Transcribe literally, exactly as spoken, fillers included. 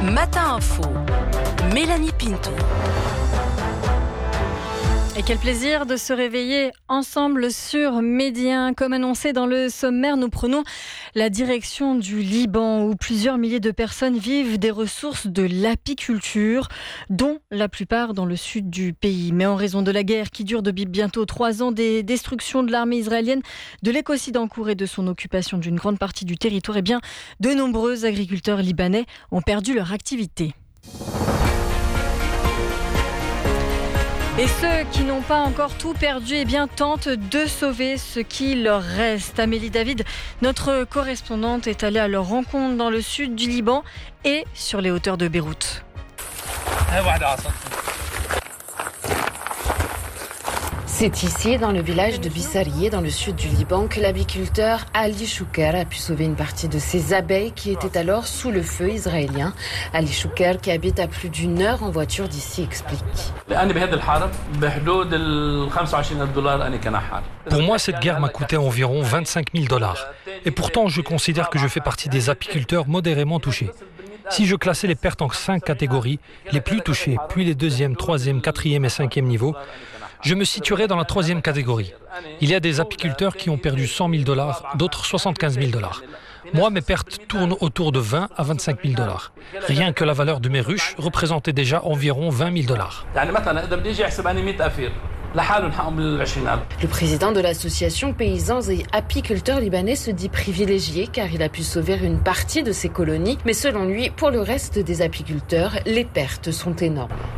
Matin Info, Mélanie Pinto. Et quel plaisir de se réveiller ensemble sur Média. Comme annoncé dans le sommaire, nous prenons la direction du Liban où plusieurs milliers de personnes vivent des ressources de l'apiculture, dont la plupart dans le sud du pays. Mais en raison de la guerre qui dure depuis bientôt trois ans, des destructions de l'armée israélienne, de l'écocide en cours et de son occupation d'une grande partie du territoire, eh bien, de nombreux agriculteurs libanais ont perdu leur activité. Et ceux qui n'ont pas encore tout perdu, eh bien, tentent de sauver ce qui leur reste. Amélie David, notre correspondante, est allée à leur rencontre dans le sud du Liban et sur les hauteurs de Beyrouth. C'est ici, dans le village de Bissarieh, dans le sud du Liban, que l'apiculteur Ali Chouker a pu sauver une partie de ses abeilles qui étaient alors sous le feu israélien. Ali Chouker, qui habite à plus d'une heure en voiture d'ici, explique. Pour moi, cette guerre m'a coûté environ vingt-cinq mille dollars. Et pourtant, je considère que je fais partie des apiculteurs modérément touchés. Si je classais les pertes en cinq catégories, les plus touchées, puis les deuxième, troisième, quatrième et cinquième niveaux, je me situerais dans la troisième catégorie. Il y a des apiculteurs qui ont perdu cent mille dollars, d'autres soixante-quinze mille dollars. Moi, mes pertes tournent autour de vingt à vingt-cinq mille dollars. Rien que la valeur de mes ruches représentait déjà environ vingt mille dollars. Le président de l'association Paysans et Apiculteurs Libanais se dit privilégié car il a pu sauver une partie de ses colonies. Mais selon lui, pour le reste des apiculteurs, les pertes sont énormes.